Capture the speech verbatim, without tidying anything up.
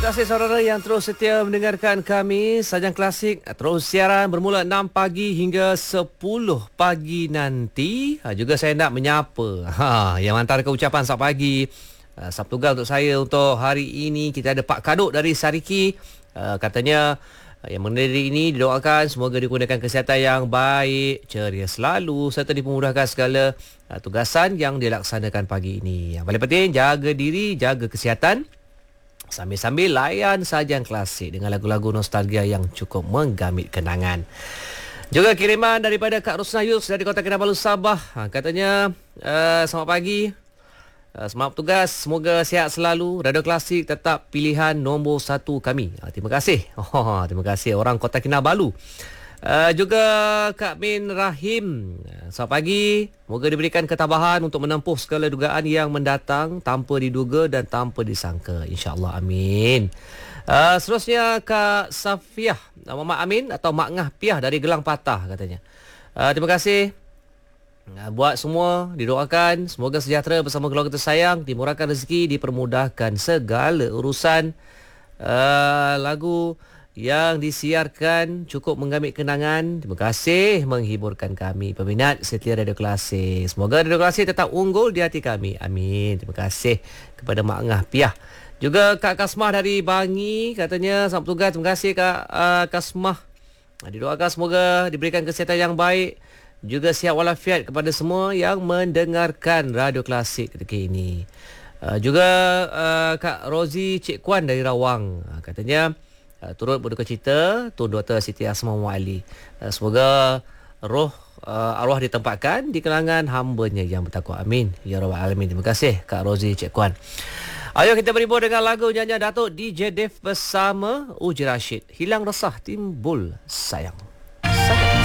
kasih saudara yang terus setia mendengarkan kami. Sajang Klasik terus siaran bermula enam pagi hingga sepuluh pagi nanti. Ha, juga saya nak menyapa ha, yang hantarkan ucapan selamat pagi. Uh, Sabtu Gal untuk saya untuk hari ini. Kita ada Pak Kaduk dari Sariki. Uh, katanya uh, yang mengendari ini didoakan semoga digunakan kesihatan yang baik, ceria selalu serta dipermudahkan segala uh, tugasan yang dilaksanakan pagi ini. Yang paling penting jaga diri, jaga kesihatan. Sambil-sambil layan Sajang Klasik dengan lagu-lagu nostalgia yang cukup menggamit kenangan. Juga kiriman daripada Kak Rosna Yus dari Kota Kinabalu, Sabah. Ha, katanya, uh, selamat pagi. Uh, semangat bertugas. Semoga sihat selalu. Radio Klasik tetap pilihan nombor satu kami. Ha, terima kasih. Oh, terima kasih orang Kota Kinabalu. Uh, juga Kak Min Rahim, selamat pagi. Moga diberikan ketabahan untuk menempuh segala dugaan yang mendatang tanpa diduga dan tanpa disangka, insya-Allah, amin. Uh, seterusnya Kak Safiah Mama Amin atau Mak Ngah Piah dari Gelang Patah katanya. Uh, terima kasih. Uh, buat semua didoakan semoga sejahtera bersama keluarga tersayang, dimurahkan rezeki, dipermudahkan segala urusan. Uh, lagu yang disiarkan cukup menggamit kenangan. Terima kasih menghiburkan kami, peminat setia Radio Klasik. Semoga Radio Klasik tetap unggul di hati kami. Amin. Terima kasih kepada Mak Ngah Piah. Juga Kak Kasmah dari Bangi katanya selamat tugas. Terima kasih Kak uh, Kasmah. Didoakan semoga diberikan kesihatan yang baik, juga sihat walafiat kepada semua yang mendengarkan Radio Klasik ketika ini. Uh, juga uh, Kak Rozi Cik Kuan dari Rawang. Uh, katanya Uh, turut berduka cita Tun Doktor Siti Asma Muali. Uh, semoga roh uh, arwah ditempatkan di kalangan hamba-Nya yang bertakwa. Amin ya rabbal alamin. Terima kasih Kak Rozi Cik Kuan. Ayo kita berhibur dengan lagu nyanyian Datuk D J Dev bersama Uji Rashid. Hilang resah timbul sayang.